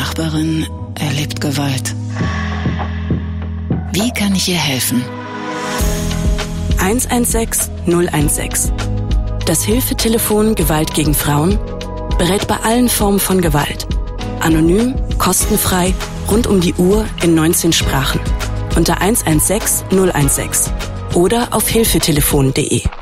Nachbarin erlebt Gewalt. Wie kann ich ihr helfen? 116 016. Das Hilfetelefon Gewalt gegen Frauen berät bei allen Formen von Gewalt. Anonym, kostenfrei, rund um die Uhr in 19 Sprachen. Unter 116 016 oder auf hilfetelefon.de.